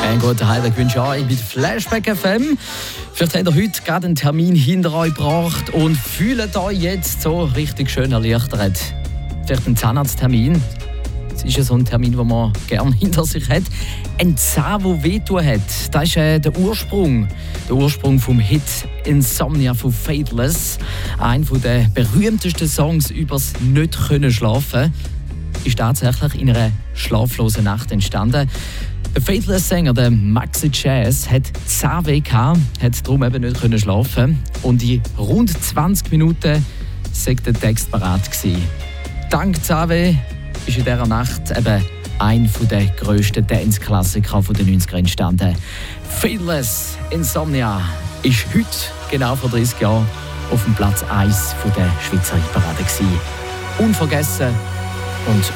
Einen guten Heimweg wünsche ich euch bei Flashback FM. Vielleicht habt ihr heute gerade einen Termin hinter euch gebracht und fühlt euch jetzt so richtig schön erleichtert. Vielleicht einen Zahnarzttermin. Das ist ja so ein Termin, den man gerne hinter sich hat. Ein Zahn, der wehtun hat, das ist der Ursprung. Der Ursprung vom Hit «Insomnia» von Faithless. Einer der berühmtesten Songs übers Nicht-Können-Schlafen. Ist tatsächlich in einer schlaflosen Nacht entstanden. Der Faithless-Sänger, der Maxi Jazz, hat Zahnweh gehabt, hat darum eben nicht können schlafen. Und in rund 20 Minuten war der Text parat gewesen. Dank Zahnweh ist in dieser Nacht eben einer der grössten Dance-Klassiker der 90er entstanden. Faithless «Insomnia» ist heute, genau vor 30 Jahren, auf dem Platz 1 der Schweizer Hitparade gewesen. Unvergessen und